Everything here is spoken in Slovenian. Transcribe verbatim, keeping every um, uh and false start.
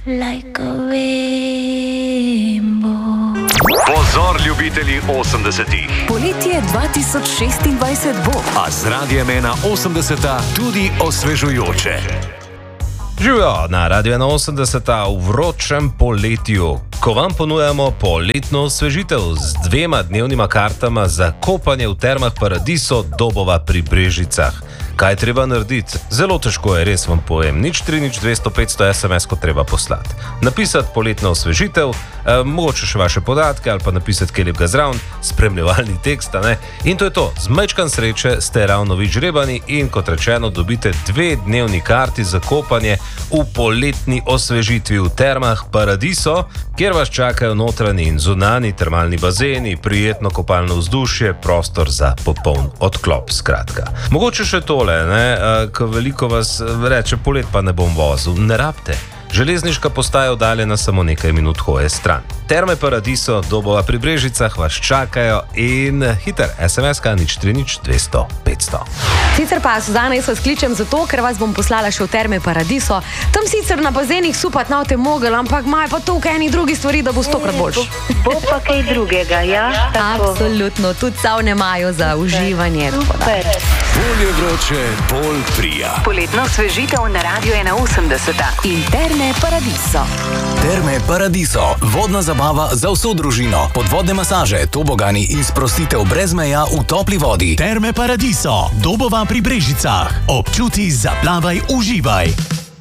like a rainbow. Pozor, ljubitelji osemdesetih. Poletje dva tisoč šestindvajset bo. A z Radiem ena osemdeseta tudi osvežujoče. Živijo na Radio ena osemdeseta v vročem poletju, ko vam ponujamo poletno osvežitev z dvema dnevnima kartama za kopanje v termah Paradiso Dobova pri Brežicah. Kaj treba narediti? Zelo težko je, res vam povem. nič tri nič dvesto petsto es em es, ko treba poslati. Napisati poletna osvežitev, eh, mogoče še vaše podatke ali pa napisati kaj lepega zraven, spremljevalni tekst, a ne? In to je to. Z majčkan sreče ste ravno vi žrebani in kot rečeno dobite dve dnevni karti za kopanje v poletni osvežitvi v termah Paradiso, kjer vas čakajo notranji in zunanji termalni bazeni, prijetno kopalno vzdušje, prostor za popoln odklop, skratka. Mogoče še tole, ne, ko veliko vas reče, polet pa ne bom vozil, ne rabite. Železniška postaja oddaljena samo nekaj minut hoje stran. Terme Paradiso Dobova pri Brežicah vas čakajo in hiter es em es-ka nič tri nič dvesto petsto. Sicer pa, Suzana, jaz vas kličem zato, ker vas bom poslala še v terme Paradiso. Tam sicer na bazenih supat na te mogel, ampak imajo pa tukaj eni drugi stvari, da bo stokrat boljš. Bo pa kaj drugega, ja? Tako. Absolutno, tudi savne imajo za uživanje. Super. Bolje vroče, bolj prija. Poletno osvežitev na Radio ena osemdeseta. In terme Paradiso. Terme Paradiso. Vodna zabava za vso družino. Podvodne masaže, tobogani in sprostitev brez meja v topli vodi. Terme Paradiso. Dobova pri Brežicah. Občuti, zaplavaj, uživaj.